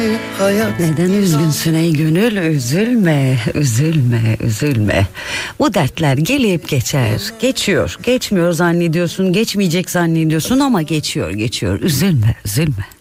Neden üzgünsün ey gönül? Üzülme, üzülme, üzülme. Bu dertler gelip geçer. Geçiyor, geçmiyor zannediyorsun, geçmeyecek zannediyorsun ama geçiyor, geçiyor. Üzülme, üzülme.